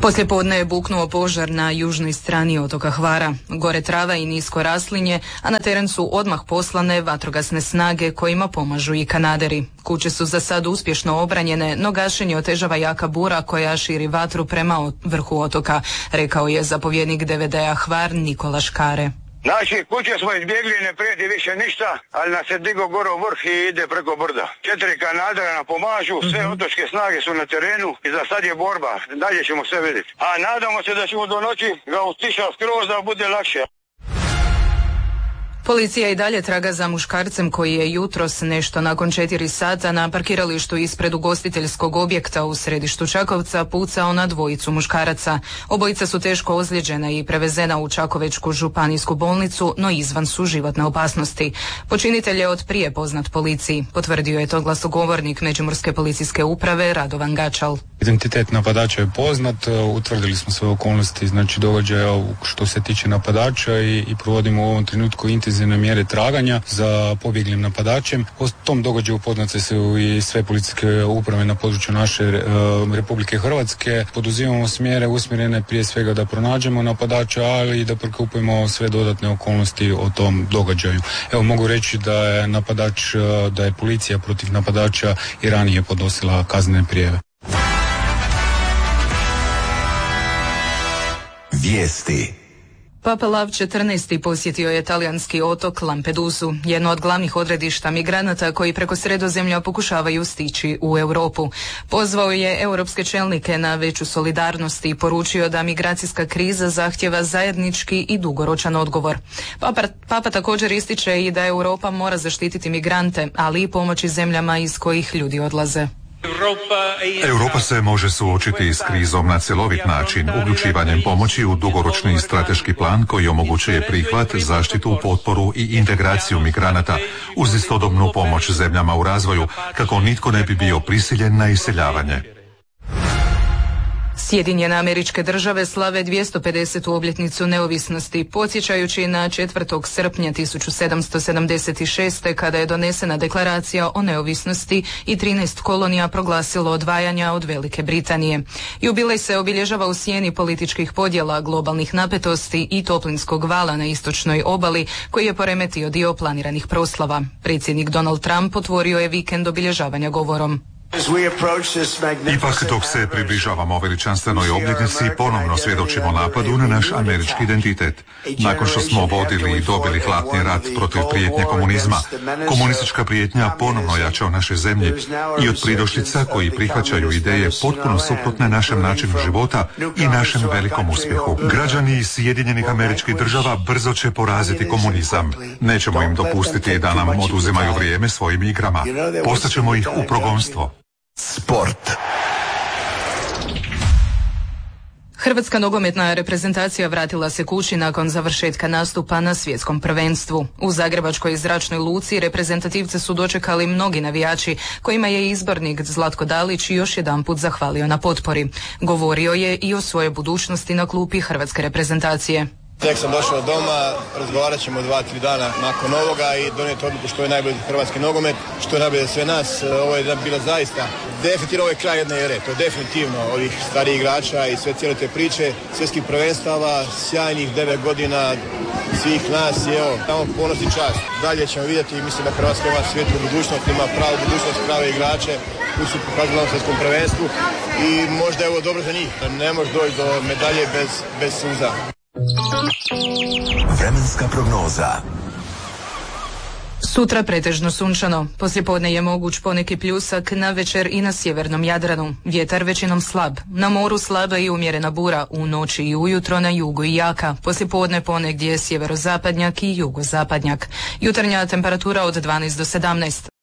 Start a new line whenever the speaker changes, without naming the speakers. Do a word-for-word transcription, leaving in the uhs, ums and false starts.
Poslijepodne je buknuo požar na južnoj strani otoka Hvara. Gore trava i nisko raslinje, a na teren su odmah poslane vatrogasne snage kojima pomažu i kanaderi. Kuće su za sad uspješno obranjene, no gašenje otežava jaka bura koja širi vatru prema vrhu otoka, rekao je zapovjednik D V D-a Hvar Nikola Škare.
Znači, kuće smo izbjegli, ne prijeti više ništa, ali nas se digo gore u vrh i ide preko brda. Četiri kanadera nam pomažu, sve mm-hmm. otočke snage su na terenu i za sad je borba, dalje ćemo sve vidjeti. A nadamo se da ćemo do noći ga utišati skroz da bude lakše.
Policija i dalje traga za muškarcem koji je jutros nešto nakon četiri sata na parkiralištu ispred ugostiteljskog objekta u središtu Čakovca pucao na dvojicu muškaraca. Obojica su teško ozlijeđena i prevezena u Čakovečku županijsku bolnicu, no izvan su životne opasnosti. Počinitelj je od prije poznat policiji, potvrdio je to glasnogovornik Međimurske policijske uprave Radovan Gačal.
Identitet napadača je poznat, utvrdili smo sve okolnosti, znači događaja što se tiče napadača i, i provodimo u ovom trenutku intenzivne mjere traganja za pobjeglim napadačem. O tom događaju upoznate su i sve policijske uprave na području naše e, Republike Hrvatske. Poduzimamo smjere usmjerene prije svega da pronađemo napadača, ali i da prikupimo sve dodatne okolnosti o tom događaju. Evo mogu reći da je napadač, da je policija protiv napadača i ranije podnosila kaznene prijave.
Vijesti.
Papa Lav četrnaesti posjetio je talijanski otok Lampedusu, jedno od glavnih odredišta migranata koji preko Sredozemlja pokušavaju stići u Europu. Pozvao je europske čelnike na veću solidarnost i poručio da migracijska kriza zahtjeva zajednički i dugoročan odgovor. Papa, Papa također ističe i da Europa mora zaštititi migrante, ali i pomoći zemljama iz kojih ljudi odlaze.
Europa se može suočiti s krizom na cjelovit način, uključivanjem pomoći u dugoročni strateški plan koji omogućuje prihvat, zaštitu, potporu i integraciju migranata uz istodobnu pomoć zemljama u razvoju, kako nitko ne bi bio prisiljen na iseljavanje.
Sjedinjene Američke Države slave dvjesto pedesetu obljetnicu neovisnosti, podsjećajući na četvrtog srpnja tisuću sedamsto sedamdeset šeste. kada je donesena deklaracija o neovisnosti i trinaest kolonija proglasilo odvajanja od Velike Britanije. Jubilej se obilježava u sjeni političkih podjela, globalnih napetosti i toplinskog vala na istočnoj obali koji je poremetio dio planiranih proslava. Predsjednik Donald Trump otvorio je vikend obilježavanja govorom.
Ipak dok se približavamo veličanstvenoj obljetnici, ponovno svjedočimo napadu na naš američki identitet. Nakon što smo vodili i dobili hladni rat protiv prijetnje komunizma, komunistička prijetnja ponovno jača u našoj zemlji i od pridošlica koji prihvaćaju ideje potpuno suprotne našem načinu života i našem velikom uspjehu. Građani Sjedinjenih Američkih Država brzo će poraziti komunizam. Nećemo im dopustiti da nam oduzimaju vrijeme svojim igrama. Postaćemo ih u progonstvo.
Sport.
Hrvatska nogometna reprezentacija vratila se kući nakon završetka nastupa na svjetskom prvenstvu. U Zagrebačkoj zračnoj luci reprezentativce su dočekali mnogi navijači kojima je izbornik Zlatko Dalić još jedanput zahvalio na potpori. Govorio je i o svojoj budućnosti na klupi hrvatske reprezentacije.
Tek sam došao doma, razgovarat ćemo dva, tri dana nakon ovoga i donijeti odluku što je najbolje za hrvatski nogomet, što je najbolje za sve nas. Ovo je bila zaista, definitivno ovo je kraj jedne ere, to je definitivno ovih starijih igrača i sve cijele te priče, svjetskih prvenstava, sjajnih devet godina svih nas i evo, tamo ponos i čast. Dalje ćemo vidjeti, mislim da Hrvatska ima svijetlu budućnost, ima pravu budućnost, prave igrače koji su pokazali na svjetskom prvenstvu i možda je ovo dobro za njih. Ne može doći do medalje bez, bez suza.
Vremenska prognoza.
Sutra pretežno sunčano. Poslijepodne je moguć poneki pljusak, na večer i na sjevernom Jadranu. Vjetar većinom slab. Na moru slaba i umjerena bura, u noći i ujutro na jugu i jaka. Poslijepodne ponegdje sjeverozapadnjak i jugozapadnjak. Jutarnja temperatura od dvanaest do sedamnaest.